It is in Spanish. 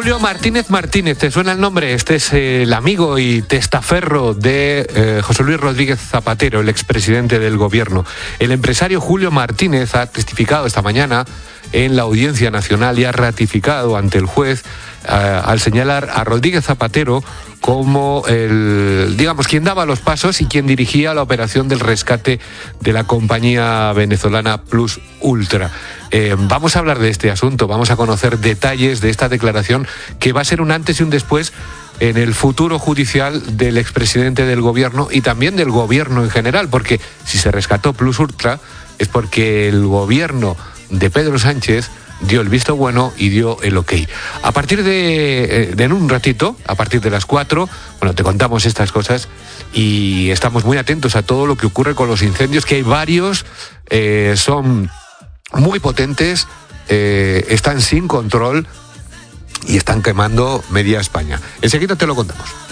Julio Martínez Martínez, ¿te suena el nombre? Este es el amigo y testaferro de José Luis Rodríguez Zapatero, el expresidente del gobierno. El empresario Julio Martínez ha testificado esta mañana en la Audiencia Nacional y ha ratificado ante el juez al señalar a Rodríguez Zapatero como quien daba los pasos y quien dirigía la operación del rescate de la compañía venezolana Plus Ultra. Vamos a hablar de este asunto, vamos a conocer detalles de esta declaración que va a ser un antes y un después en el futuro judicial del expresidente del gobierno y también del gobierno en general, porque si se rescató Plus Ultra es porque el gobierno de Pedro Sánchez dio el visto bueno y dio el ok. A partir de en un ratito, a partir de las 4, te contamos estas cosas y estamos muy atentos a todo lo que ocurre con los incendios, que hay varios, son muy potentes, están sin control y están quemando media España. Enseguida te lo contamos.